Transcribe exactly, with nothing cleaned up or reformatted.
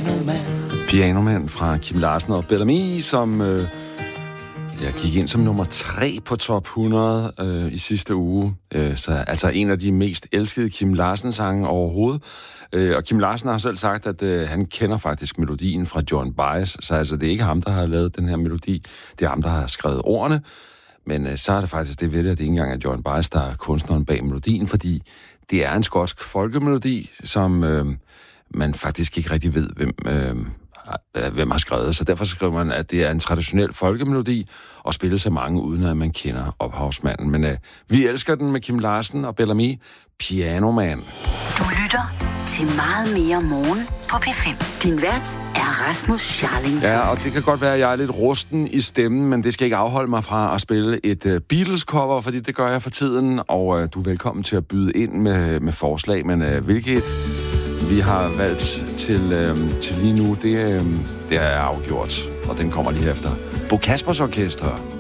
Pianoman. Pianoman fra Kim Larsen og Bellamy, som øh, jeg gik ind som nummer tre på top hundrede øh, i sidste uge. Øh, så altså en af de mest elskede Kim Larsen-sange overhovedet. Øh, og Kim Larsen har selv sagt, at øh, han kender faktisk melodien fra John Baez. Så altså, det er ikke ham, der har lavet den her melodi. Det er ham, der har skrevet ordene. Men øh, så er det faktisk det ved det, at det ikke engang er John Baez, der er kunstneren bag melodien, fordi det er en skotsk folkemelodi, som øh, man faktisk ikke rigtig ved, hvem... Øh, hvem har skrevet. Så derfor skriver man, at det er en traditionel folkemelodi, og spilles af mange, uden at man kender ophavsmanden. Men øh, vi elsker den med Kim Larsen og Bellamy, Pianoman. Du lytter til Meget mere morgen på P fem. Din vært er Rasmus Scharling. Ja, og det kan godt være, at jeg er lidt rusten i stemmen, men det skal ikke afholde mig fra at spille et uh, Beatles-cover, fordi det gør jeg for tiden, og uh, du er velkommen til at byde ind med, med forslag, men uh, hvilket vi har valgt til, øh, til lige nu, det, øh, det er afgjort, og den kommer lige efter. Bo Kaspers Orkester.